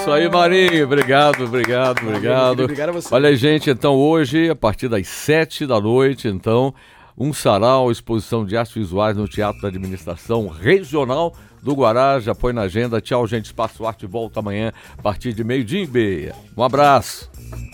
isso aí, Marinho. Obrigado. Obrigado a você. Olha aí, gente, então hoje, a partir das 7 da noite, então, um sarau, exposição de artes visuais no Teatro da Administração Regional do Guará. Já põe na agenda. Tchau, gente. Espaço Arte volta amanhã, a partir de 12:30. Um abraço.